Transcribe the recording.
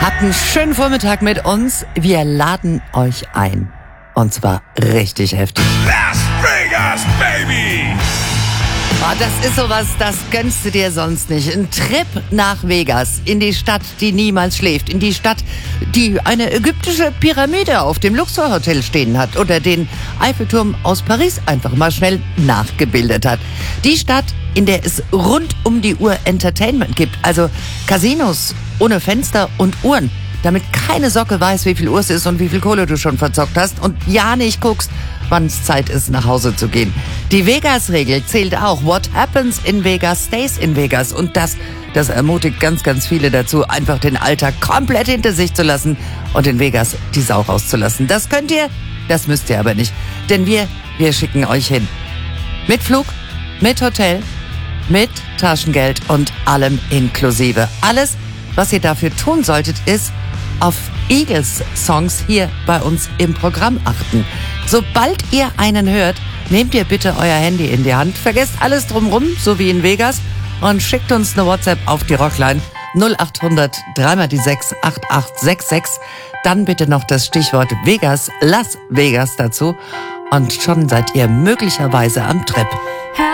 Habt einen schönen Vormittag mit uns. Wir laden euch ein. Und zwar richtig heftig. Las Vegas, baby! Oh, das ist sowas, das gönnst du dir sonst nicht. Ein Trip nach Vegas, in die Stadt, die niemals schläft. In die Stadt, die eine ägyptische Pyramide auf dem Luxor-Hotel stehen hat. Oder den Eiffelturm aus Paris einfach mal schnell nachgebildet hat. Die Stadt, in der es rund um die Uhr Entertainment gibt. Also Casinos ohne Fenster und Uhren. Damit keine Socke weiß, wie viel Uhr es ist und wie viel Kohle du schon verzockt hast. Und ja nicht guckst, wann es Zeit ist, nach Hause zu gehen. Die Vegas-Regel zählt auch. What happens in Vegas stays in Vegas. Und das ermutigt ganz, ganz viele dazu, einfach den Alltag komplett hinter sich zu lassen und in Vegas die Sau rauszulassen. Das könnt ihr, das müsst ihr aber nicht. Denn wir schicken euch hin. Mit Flug, mit Hotel, mit Taschengeld und allem inklusive. Alles, was ihr dafür tun solltet, ist auf Eagles-Songs hier bei uns im Programm achten. Sobald ihr einen hört, nehmt ihr bitte euer Handy in die Hand, vergesst alles drumrum, so wie in Vegas, und schickt uns eine WhatsApp auf die Rockline 0800 3x6 8866. Dann bitte noch das Stichwort Vegas, Las Vegas dazu und schon seid ihr möglicherweise am Trip.